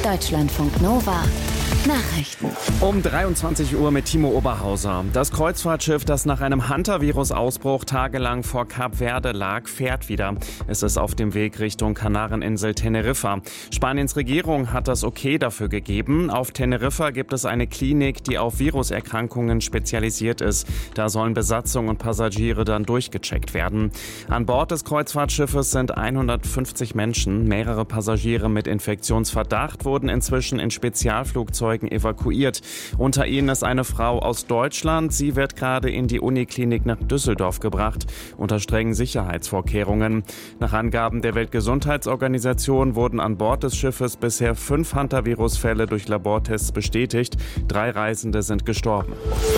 Deutschlandfunk Nova Nachrichten. Um 23 Uhr mit Timo Oberhauser. Das Kreuzfahrtschiff, das nach einem Hunter-Virus-Ausbruch tagelang vor Kap Verde lag, fährt wieder. Es ist auf dem Weg Richtung Kanareninsel Teneriffa. Spaniens Regierung hat das Okay dafür gegeben. Auf Teneriffa gibt es eine Klinik, die auf Viruserkrankungen spezialisiert ist. Da sollen Besatzung und Passagiere dann durchgecheckt werden. An Bord des Kreuzfahrtschiffes sind 150 Menschen. Mehrere Passagiere mit Infektionsverdacht wurden inzwischen in Spezialflugzeugen evakuiert. Unter ihnen ist eine Frau aus Deutschland. Sie wird gerade in die Uniklinik nach Düsseldorf gebracht, unter strengen Sicherheitsvorkehrungen. Nach Angaben der Weltgesundheitsorganisation wurden an Bord des Schiffes bisher 5 Hunter-Virus-Fälle durch Labortests bestätigt. 3 Reisende sind gestorben.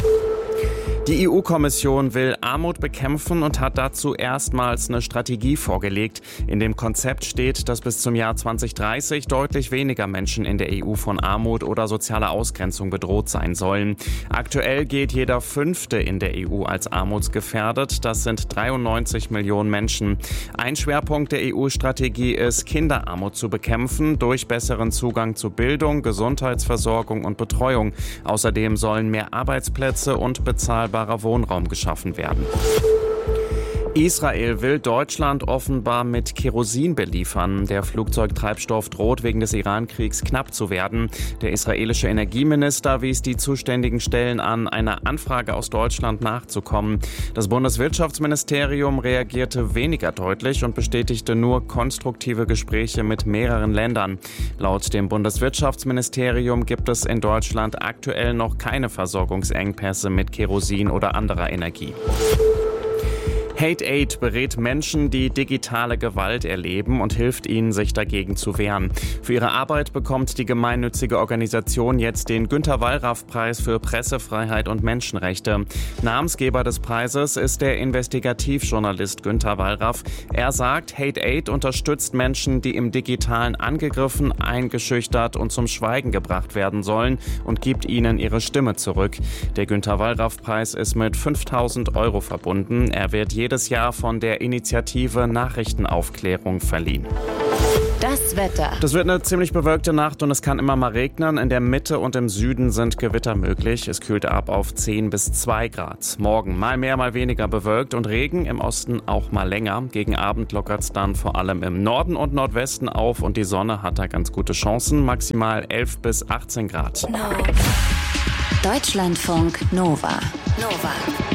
Die EU-Kommission will Armut bekämpfen und hat dazu erstmals eine Strategie vorgelegt. In dem Konzept steht, dass bis zum Jahr 2030 deutlich weniger Menschen in der EU von Armut oder sozialer Ausgrenzung bedroht sein sollen. Aktuell geht jeder 5. in der EU als armutsgefährdet. Das sind 93 Millionen Menschen. Ein Schwerpunkt der EU-Strategie ist, Kinderarmut zu bekämpfen durch besseren Zugang zu Bildung, Gesundheitsversorgung und Betreuung. Außerdem sollen mehr Arbeitsplätze und bezahlbare Wohnraum geschaffen werden. Israel will Deutschland offenbar mit Kerosin beliefern. Der Flugzeugtreibstoff droht wegen des Iran-Kriegs knapp zu werden. Der israelische Energieminister wies die zuständigen Stellen an, einer Anfrage aus Deutschland nachzukommen. Das Bundeswirtschaftsministerium reagierte weniger deutlich und bestätigte nur konstruktive Gespräche mit mehreren Ländern. Laut dem Bundeswirtschaftsministerium gibt es in Deutschland aktuell noch keine Versorgungsengpässe mit Kerosin oder anderer Energie. Hate Aid berät Menschen, die digitale Gewalt erleben und hilft ihnen, sich dagegen zu wehren. Für ihre Arbeit bekommt die gemeinnützige Organisation jetzt den Günter-Wallraff-Preis für Pressefreiheit und Menschenrechte. Namensgeber des Preises ist der Investigativjournalist Günter Wallraff. Er sagt, Hate Aid unterstützt Menschen, die im Digitalen angegriffen, eingeschüchtert und zum Schweigen gebracht werden sollen und gibt ihnen ihre Stimme zurück. Der Günter-Wallraff-Preis ist mit 5.000 € verbunden. Er wird jedes Jahr von der Initiative Nachrichtenaufklärung verliehen. Das Wetter. Das wird eine ziemlich bewölkte Nacht und es kann immer mal regnen. In der Mitte und im Süden sind Gewitter möglich. Es kühlt ab auf 10 bis 2 Grad. Morgen mal mehr, mal weniger bewölkt und Regen. Im Osten auch mal länger. Gegen Abend lockert es dann vor allem im Norden und Nordwesten auf und die Sonne hat da ganz gute Chancen. Maximal 11 bis 18 Grad. Deutschlandfunk Nova.